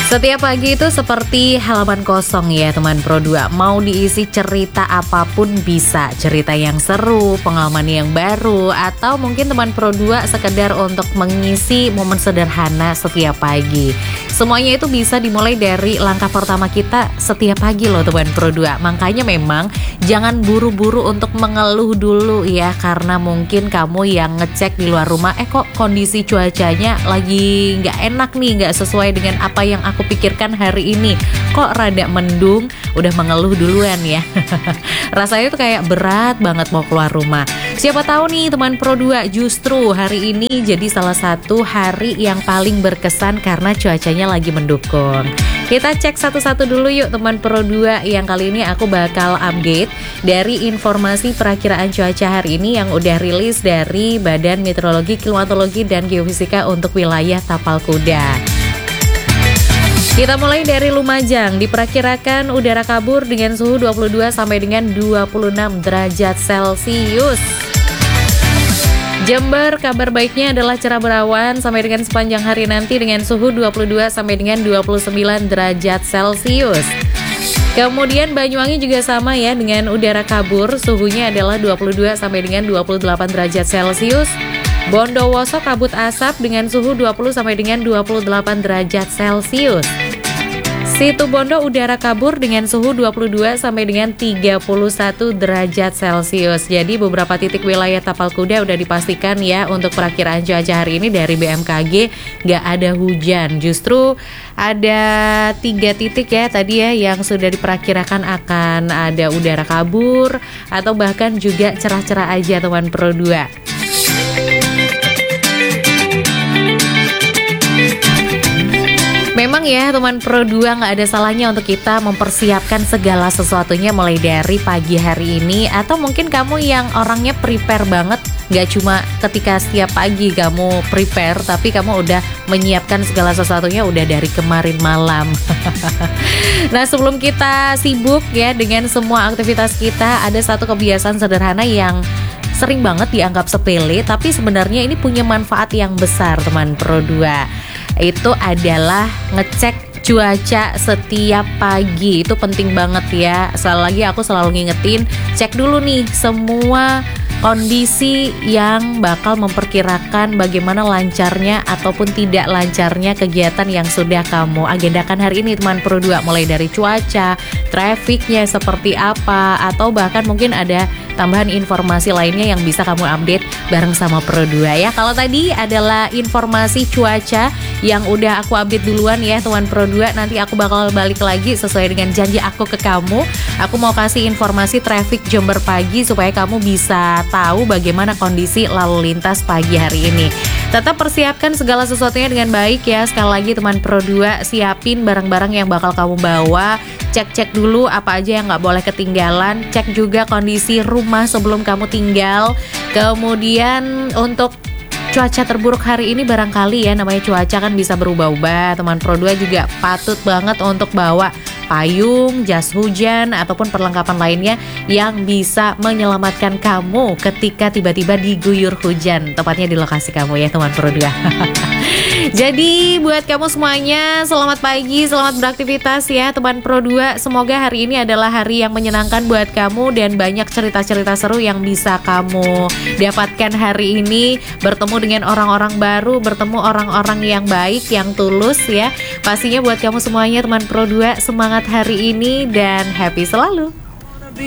Setiap pagi itu seperti halaman kosong ya teman Pro 2. Mau diisi cerita apapun bisa. Cerita yang seru, pengalaman yang baru, atau mungkin teman Pro 2 sekedar untuk mengisi momen sederhana setiap pagi. Semuanya itu bisa dimulai dari langkah pertama kita setiap pagi loh teman Pro 2. Makanya memang jangan buru-buru untuk mengeluh dulu ya. Karena mungkin kamu yang ngecek di luar rumah, kok kondisi cuacanya lagi nggak enak nih, nggak sesuai dengan apa yang aku pikirkan hari ini, kok rada mendung, udah mengeluh duluan ya. Rasanya tuh kayak berat banget mau keluar rumah. Siapa tahu nih teman Pro 2 justru hari ini jadi salah satu hari yang paling berkesan karena cuacanya lagi mendukung. Kita cek satu-satu dulu yuk teman Pro 2. Yang kali ini aku bakal update dari informasi perakiraan cuaca hari ini yang udah rilis dari Badan Meteorologi, Klimatologi, dan Geofisika untuk wilayah Tapal Kuda. Kita mulai dari Lumajang, diperkirakan udara kabur dengan suhu 22 sampai dengan 26 derajat Celcius. Jember, kabar baiknya adalah cerah berawan sampai dengan sepanjang hari nanti dengan suhu 22 sampai dengan 29 derajat Celcius. Kemudian Banyuwangi juga sama ya, dengan udara kabur, suhunya adalah 22 sampai dengan 28 derajat Celcius. Bondowoso kabut asap dengan suhu 20 sampai dengan 28 derajat Celcius. Situbondo udara kabur dengan suhu 22 sampai dengan 31 derajat Celcius. Jadi beberapa titik wilayah Tapal Kuda udah dipastikan ya untuk perakiraan cuaca hari ini dari BMKG nggak ada hujan. Justru ada 3 titik ya tadi ya yang sudah diperkirakan akan ada udara kabur atau bahkan juga cerah-cerah aja teman Pro 2. Memang ya teman Pro 2 nggak ada salahnya untuk kita mempersiapkan segala sesuatunya mulai dari pagi hari ini. Atau mungkin kamu yang orangnya prepare banget, nggak cuma ketika setiap pagi kamu prepare, tapi kamu udah menyiapkan segala sesuatunya udah dari kemarin malam. Nah sebelum kita sibuk ya dengan semua aktivitas kita, ada satu kebiasaan sederhana yang sering banget dianggap sepele, tapi sebenarnya ini punya manfaat yang besar teman Pro 2. Itu adalah ngecek cuaca setiap pagi. Itu penting banget ya. Sekali lagi aku selalu ngingetin, cek dulu nih semua kondisi yang bakal memperkirakan bagaimana lancarnya ataupun tidak lancarnya kegiatan yang sudah kamu agendakan hari ini teman Pro 2. Mulai dari cuaca, trafiknya seperti apa, atau bahkan mungkin ada tambahan informasi lainnya yang bisa kamu update bareng sama Pro 2 ya. Kalau tadi adalah informasi cuaca yang udah aku update duluan ya teman Pro 2. Nanti aku bakal balik lagi sesuai dengan janji aku ke kamu. Aku mau kasih informasi traffic Jember pagi supaya kamu bisa tahu bagaimana kondisi lalu lintas pagi hari ini. Tetap persiapkan segala sesuatunya dengan baik ya. Sekali lagi teman Pro 2, siapin barang-barang yang bakal kamu bawa. Cek-cek dulu apa aja yang nggak boleh ketinggalan. Cek juga kondisi rumah sebelum kamu tinggal. Kemudian untuk cuaca terburuk hari ini barangkali ya, namanya cuaca kan bisa berubah-ubah. Teman Pro 2 juga patut banget untuk bawa payung, jas hujan, ataupun perlengkapan lainnya yang bisa menyelamatkan kamu ketika tiba-tiba diguyur hujan, tepatnya di lokasi kamu ya teman Pro 2. Jadi buat kamu semuanya, selamat pagi, selamat beraktivitas ya teman Pro 2. Semoga hari ini adalah hari yang menyenangkan buat kamu dan banyak cerita-cerita seru yang bisa kamu dapatkan hari ini. Bertemu dengan orang-orang baru, bertemu orang-orang yang baik, yang tulus ya. Pastinya buat kamu semuanya teman Pro 2, semangat hari ini dan happy selalu.